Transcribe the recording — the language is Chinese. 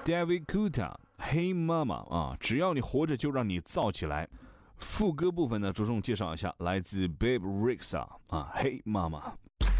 David Guetta，Hey Mama 啊，只要你活着就让你燥起来。副歌部分呢，着重介绍一下来自 Babe Rexha 啊，Hey Mama。